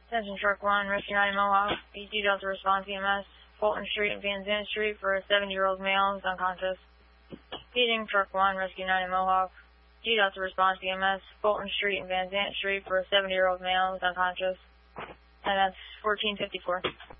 Attention Truck 1, Rescue 9 Mohawk. BG Delta Response EMS, Fulton Street and Van Zandt Street for a 70-year-old male who's unconscious. Feeding Truck 1, Rescue 9 Mohawk. G Delta Response EMS, Fulton Street and Van Zandt Street for a 70-year-old male who's unconscious. And that's 1454.